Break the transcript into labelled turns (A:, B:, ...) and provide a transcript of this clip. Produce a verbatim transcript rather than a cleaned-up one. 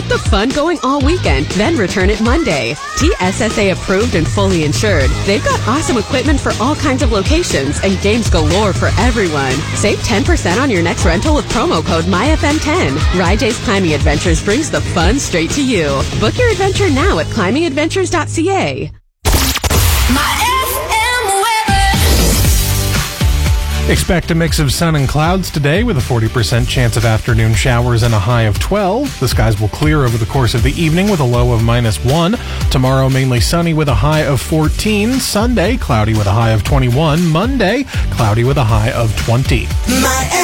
A: the fun going all weekend, then return it Monday. T S S A approved and fully insured. They've got awesome equipment for all kinds of locations and games galore for everyone. Save ten percent on your next rental with promo code my F M ten. Ride Days Climbing Adventures brings the fun straight to you. Book your adventure now at climbing adventures dot c a.
B: Expect a mix of sun and clouds today with a forty percent chance of afternoon showers and a high of twelve. The skies will clear over the course of the evening with a low of minus one. Tomorrow, mainly sunny with a high of fourteen. Sunday, cloudy with a high of twenty-one. Monday, cloudy with a high of twenty. My